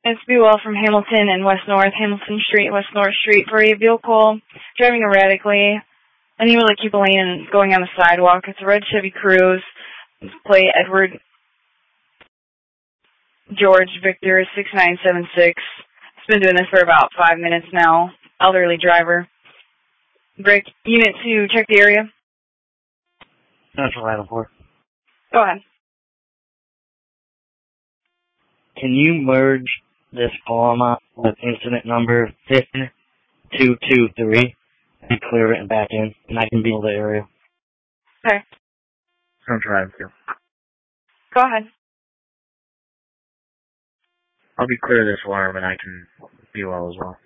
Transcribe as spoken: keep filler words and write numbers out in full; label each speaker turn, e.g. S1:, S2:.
S1: It's Bewell from Hamilton and West North, Hamilton Street, West North Street, for a vehicle driving erratically, unable to keep a lane and going on the sidewalk. It's a red Chevy Cruze. Plate Edward George Victor six nine seven six. It's been doing this for about five minutes now. Elderly driver. Break unit to check the area.
S2: Central Item four.
S1: Go ahead.
S2: Can you merge this Paloma with incident number five two two three and clear it and back in, and I can be in the area?
S1: Okay.
S3: Central Item two.
S1: Go ahead.
S3: I'll be clear this alarm and I can be well as well.